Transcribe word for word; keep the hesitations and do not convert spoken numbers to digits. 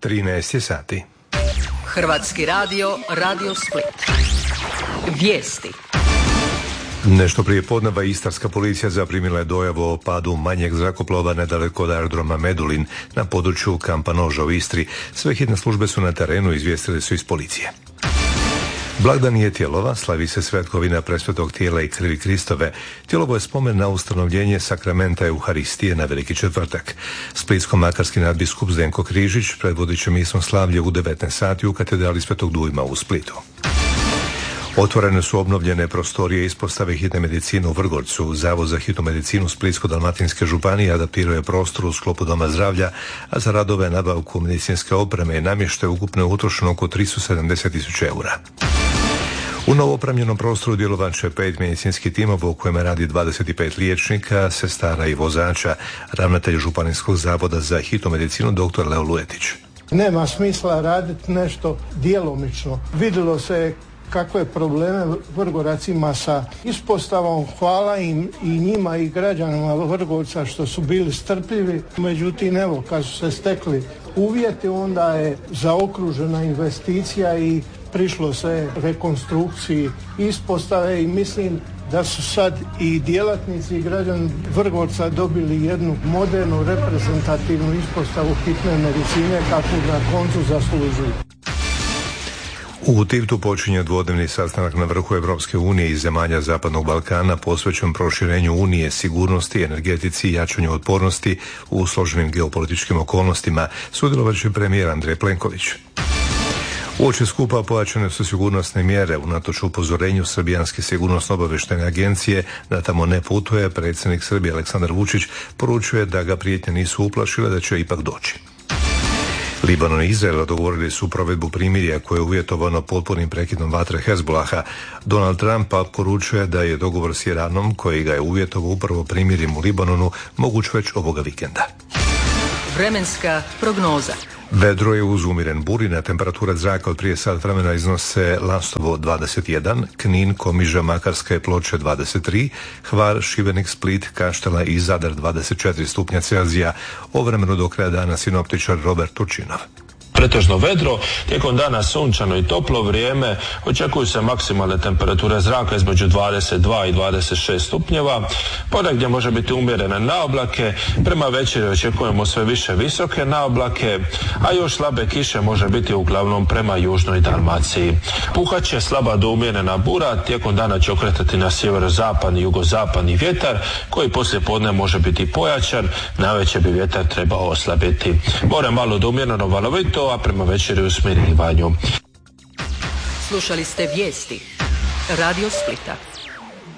trinaest je sati. Hrvatski radio, Radio Split. Vijesti. Nešto prije podneva istarska policija zaprimila je dojavu o padu manjeg zrakoplova nedaleko od aerodroma Medulin na području kampa Noža u Istri. Sve hitne službe su na terenu, izvijestili su iz policije. Blagdan je Tjelova, slavi se svetkovina presvetog tijela i krvi Kristove. Tjelovo je spomen na ustanovljenje sakramenta Euharistije na Veliki četvrtak. Splitsko-makarski nadbiskup Zdenko Križić predvodit će misno slavlje u devetnaest sati u katedrali Svetog Dujma u Splitu. Otvorene su obnovljene prostorije ispostave hitne medicine u Vrgorcu. Zavod za hitnu medicinu Splitsko-dalmatinske županije adaptirao je prostor u sklopu doma zdravlja, a za radove nabavku medicinske opreme i namještaja ukupno je utrošeno oko tristo sedamdeset tisuća eura. U novopremljenom prostoru djelovat će pet medicinskih timova u kojima radi dvadeset pet liječnika, sestara i vozača. Ravnatelj Županijskog zavoda za hitnu medicinu dr. Leo Luetić. Nema smisla raditi nešto djelomično. Vidjelo se kakve probleme Vrgorac ima sa ispostavom. Hvala im i njima i građanima Vrgorca što su bili strpljivi. Međutim, evo, kad su se stekli uvjeti, onda je zaokružena investicija i prišlo se rekonstrukciji ispostave i mislim da su sad i djelatnici i građani Vrgorca dobili jednu modernu reprezentativnu ispostavu hitne medicine kakvu na koncu zaslužuju. U Tivtu počinje dvodnevni sastanak na vrhu Europske unije i zemalja Zapadnog Balkana posvećen proširenju Unije, sigurnosti, energetici i jačanju otpornosti u složenim geopolitičkim okolnostima, sudjelovat će premijer Andrej Plenković. Uoči skupa pojačane su sigurnosne mjere. Unatoč upozorenju Srbijanske sigurnosno-obavještajne agencije da tamo ne putuje, predsjednik Srbije Aleksandar Vučić poručuje da ga prijetnje nisu uplašile, da će ipak doći. Libanon i Izrael dogovorili su provedbu primirja koje je uvjetovano potpunim prekidom vatre Hezbolaha. Donald Trump poručuje da je dogovor s Iranom, koji ga je uvjetovao upravo primirjem u Libanonu, moguć već ovoga vikenda. Vremenska prognoza. Vedro je uz umiren burina, temperatura zraka od prije sat vremena iznose Lastovo dvadeset jedan, Knin, Komiža, Makarska i Ploče dvadeset tri, Hvar, Šibenik, Split, Kaštela i Zadar dvadeset četiri stupnja Celzija. O vremenu do kraja dana sinoptičar Robert Turčinov. Pretežno vedro, tijekom dana sunčano i toplo vrijeme, očekuju se maksimalne temperature zraka između dvadeset dva i dvadeset šest stupnjeva, ponegdje može biti umjerene naoblake, prema večeri očekujemo sve više visoke naoblake, a još slabe kiše može biti uglavnom prema južnoj Dalmaciji. Puhat će slaba do umjerena bura, tijekom dana će okretati na sjeverozapadni i jugozapadni vjetar, koji poslije podne može biti pojačan, navečer bi vjetar trebao oslabiti. More malo do umjereno valovito, a prema večeri u smirivanju. Slušali ste vijesti Radio Splita.